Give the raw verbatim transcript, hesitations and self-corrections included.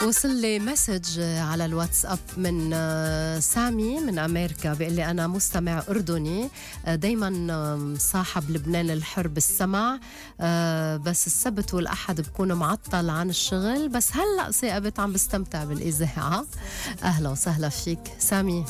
وصل لي مسج على الواتساب من سامي من أمريكا، بيقول لي أنا مستمع أردني دايما صاحب لبنان الحر بالسمع، بس السبت والأحد بكون معطل عن الشغل، بس هلأ ثاقبت عم بستمتع بالإذاعة. أهلا وسهلا فيك سامي.